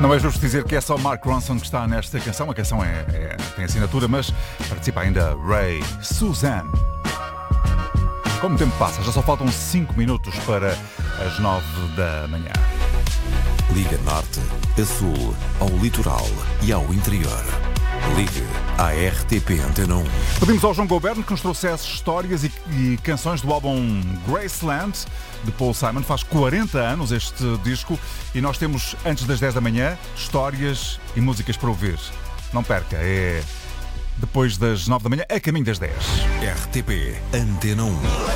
Não é justo dizer que é só Mark Ronson que está nesta canção. A canção tem assinatura, mas participa ainda Ray, Suzanne. Como o tempo passa, já só faltam 5 minutos para as 9 da manhã. Liga Norte, a Sul, ao Litoral e ao Interior. Ligue à RTP Antena 1. Pedimos ao João Goberno que nos trouxesse histórias e canções do álbum Graceland, de Paul Simon. Faz 40 anos este disco e nós temos, antes das 10 da manhã, histórias e músicas para ouvir. Não perca, é depois das 9 da manhã, a caminho das 10. RTP Antena 1.